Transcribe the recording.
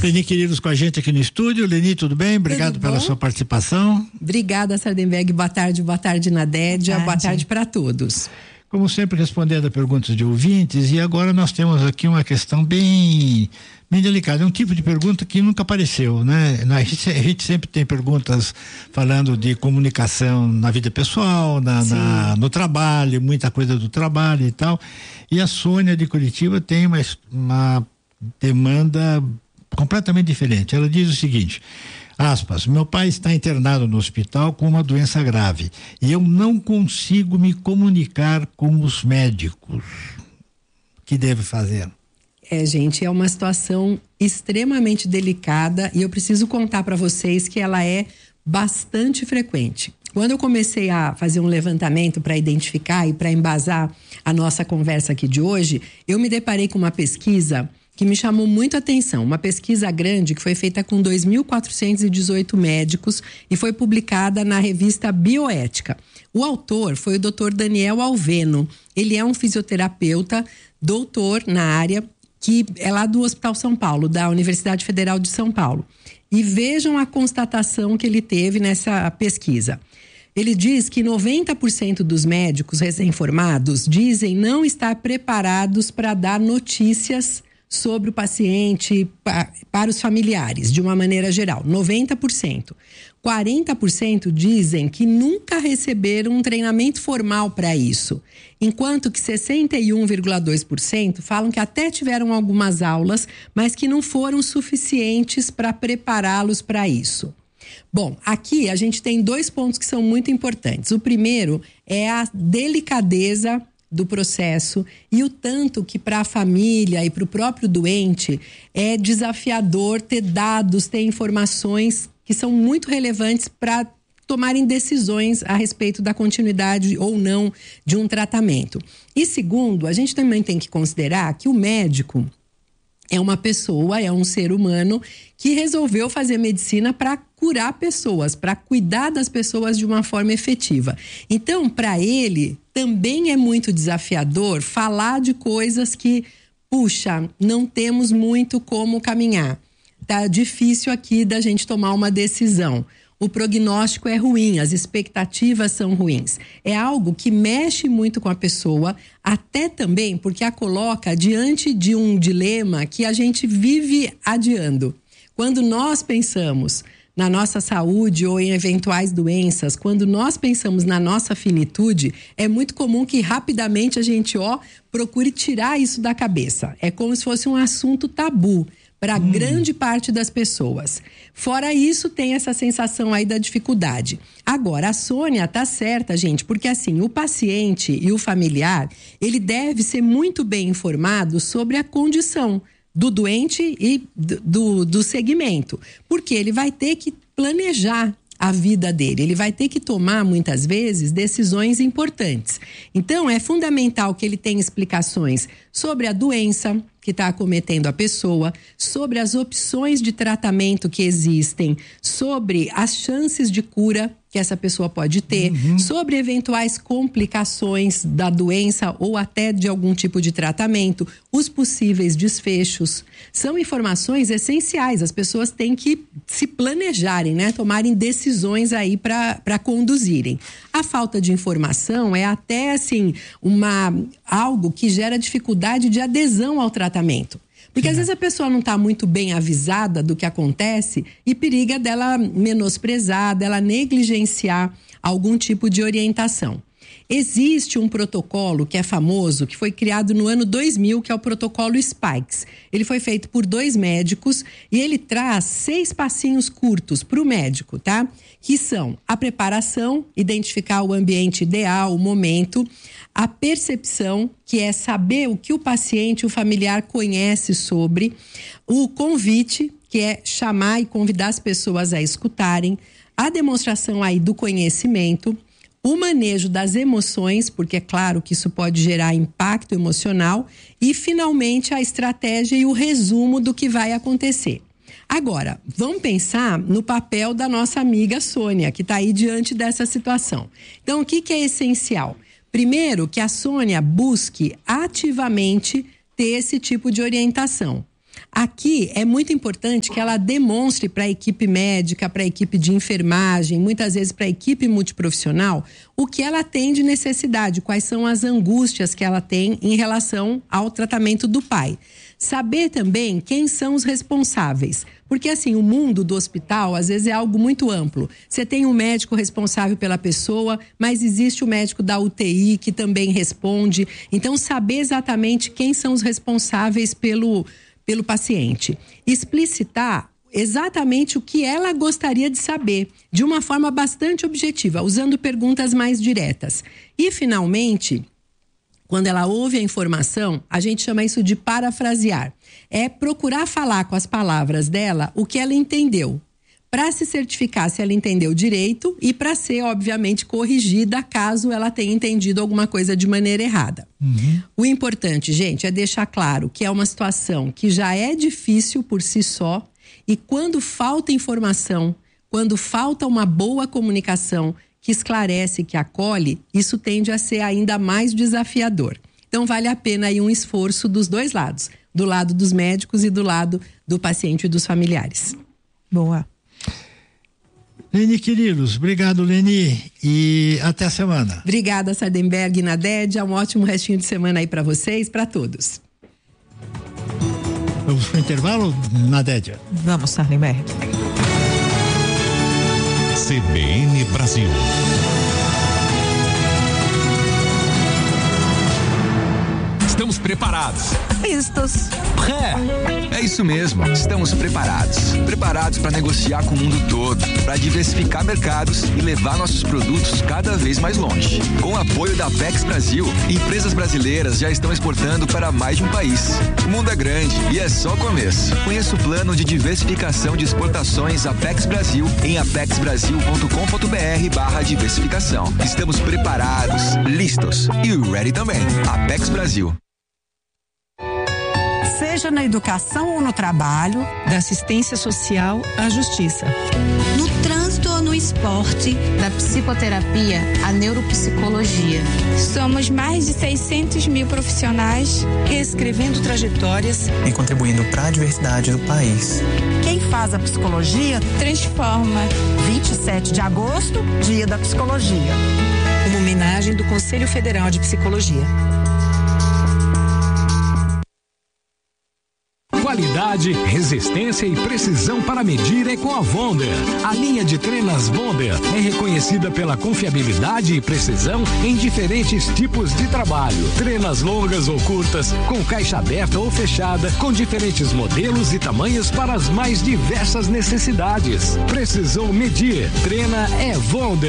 Leni, queridos, com a gente aqui no estúdio. Leni, tudo bem? Obrigado pela sua participação. Obrigada, Sardenberg. Boa tarde, Nadédia. Boa tarde para todos. Como sempre, respondendo a perguntas de ouvintes, e agora nós temos aqui uma questão bem delicada. É um tipo de pergunta que nunca apareceu, né? A gente sempre tem perguntas falando de comunicação na vida pessoal, no trabalho, muita coisa do trabalho e tal. E a Sônia de Curitiba tem uma demanda completamente diferente. Ela diz o seguinte: aspas, meu pai está internado no hospital com uma doença grave e eu não consigo me comunicar com os médicos. O que devo fazer? Gente, é uma situação extremamente delicada e eu preciso contar para vocês que ela é bastante frequente. Quando eu comecei a fazer um levantamento para identificar e para embasar a nossa conversa aqui de hoje, eu me deparei com uma pesquisa que me chamou muito a atenção. Uma pesquisa grande que foi feita com 2.418 médicos e foi publicada na revista Bioética. O autor foi o Dr. Daniel Alveno. Ele é um fisioterapeuta, doutor na área, que é lá do Hospital São Paulo, da Universidade Federal de São Paulo. E vejam a constatação que ele teve nessa pesquisa. Ele diz que 90% dos médicos recém-formados dizem não estar preparados para dar notícias sobre o paciente para os familiares, de uma maneira geral. 90%. 40% dizem que nunca receberam um treinamento formal para isso, enquanto que 61,2% falam que até tiveram algumas aulas, mas que não foram suficientes para prepará-los para isso. Bom, aqui a gente tem 2 pontos que são muito importantes. O primeiro é a delicadeza do processo e o tanto que para a família e para o próprio doente é desafiador ter dados, ter informações que são muito relevantes para tomarem decisões a respeito da continuidade ou não de um tratamento. E segundo, a gente também tem que considerar que o médico é uma pessoa, é um ser humano que resolveu fazer medicina para curar pessoas, para cuidar das pessoas de uma forma efetiva. Então, para ele, também é muito desafiador falar de coisas que, puxa, não temos muito como caminhar. Tá difícil aqui da gente tomar uma decisão. O prognóstico é ruim, as expectativas são ruins. É algo que mexe muito com a pessoa, até também porque a coloca diante de um dilema que a gente vive adiando. Quando nós pensamos na nossa saúde ou em eventuais doenças, quando nós pensamos na nossa finitude, é muito comum que rapidamente a gente procure tirar isso da cabeça. É como se fosse um assunto tabu para grande parte das pessoas. Fora isso, tem essa sensação aí da dificuldade. Agora, a Sônia tá certa, gente, porque assim, o paciente e o familiar, ele deve ser muito bem informado sobre a condição do doente e do segmento, porque ele vai ter que planejar a vida dele, ele vai ter que tomar muitas vezes decisões importantes. Então é fundamental que ele tenha explicações sobre a doença que está acometendo a pessoa, sobre as opções de tratamento que existem, sobre as chances de cura que essa pessoa pode ter, sobre eventuais complicações da doença ou até de algum tipo de tratamento, os possíveis desfechos. São informações essenciais, as pessoas têm que se planejarem, né? Tomarem decisões aí para conduzirem. A falta de informação é até assim algo que gera dificuldade de adesão ao tratamento. Porque às vezes a pessoa não está muito bem avisada do que acontece e periga dela menosprezar, dela negligenciar algum tipo de orientação. Existe um protocolo que é famoso, que foi criado no ano 2000, que é o protocolo Spikes. Ele foi feito por 2 médicos e ele traz 6 passinhos curtos para o médico, tá? Que são a preparação, identificar o ambiente ideal, o momento, a percepção, que é saber o que o paciente, o familiar conhece sobre, o convite, que é chamar e convidar as pessoas a escutarem, a demonstração aí do conhecimento, o manejo das emoções, porque é claro que isso pode gerar impacto emocional, e finalmente a estratégia e o resumo do que vai acontecer. Agora, vamos pensar no papel da nossa amiga Sônia, que está aí diante dessa situação. Então, o que é essencial? Primeiro, que a Sônia busque ativamente ter esse tipo de orientação. Aqui é muito importante que ela demonstre para a equipe médica, para a equipe de enfermagem, muitas vezes para a equipe multiprofissional, o que ela tem de necessidade, quais são as angústias que ela tem em relação ao tratamento do pai. Saber também quem são os responsáveis. Porque assim, o mundo do hospital às vezes é algo muito amplo. Você tem um médico responsável pela pessoa, mas existe o médico da UTI que também responde. Então, saber exatamente quem são os responsáveis pelo paciente. Explicitar exatamente o que ela gostaria de saber, de uma forma bastante objetiva, usando perguntas mais diretas. E, finalmente, quando ela ouve a informação, a gente chama isso de parafrasear. É procurar falar com as palavras dela o que ela entendeu, para se certificar se ela entendeu direito e para ser, obviamente, corrigida caso ela tenha entendido alguma coisa de maneira errada. O importante, gente, é deixar claro que é uma situação que já é difícil por si só e quando falta informação, quando falta uma boa comunicação que esclarece, que acolhe, isso tende a ser ainda mais desafiador. Então, vale a pena aí um esforço dos dois lados, do lado dos médicos e do lado do paciente e dos familiares. Boa. Leni Quirilos, obrigado, Leni, e até a semana. Obrigada, Sardenberg e Nadédia, um ótimo restinho de semana aí para vocês, para todos. Vamos para o intervalo, Nadédia? Vamos, Sardenberg. CBN Brasil. Estamos preparados. Listos. É isso mesmo, estamos preparados. Preparados para negociar com o mundo todo, para diversificar mercados e levar nossos produtos cada vez mais longe. Com o apoio da Apex Brasil, empresas brasileiras já estão exportando para mais de um país. O mundo é grande e é só o começo. Conheça o plano de diversificação de exportações Apex Brasil em apexbrasil.com.br/diversificação. Estamos preparados, listos e ready também. Apex Brasil. Seja na educação ou no trabalho, Da assistência social à justiça. No trânsito ou no esporte, da psicoterapia à neuropsicologia. Somos mais de 600 mil profissionais Reescrevendo trajetórias e contribuindo para a diversidade do país. quem faz a psicologia, transforma. 27 de agosto, Dia da Psicologia. Uma homenagem do Conselho Federal de Psicologia. Qualidade, resistência e precisão para medir é com a Wonder. A linha de trenas Wonder é reconhecida pela confiabilidade e precisão em diferentes tipos de trabalho. Trenas longas ou curtas, com caixa aberta ou fechada, com diferentes modelos e tamanhos para as mais diversas necessidades. Precisou medir? Trena é Wonder.